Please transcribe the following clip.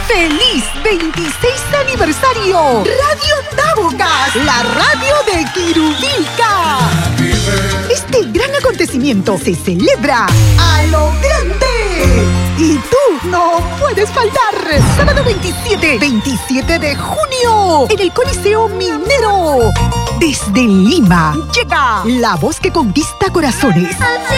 ¡Feliz 26 aniversario! Radio Taucas, la radio de Quirubilca. Este gran acontecimiento se celebra a lo grande. Y tú no puedes faltar. Sábado 27 de junio, en el Coliseo Minero. Desde Lima, llega la voz que conquista corazones.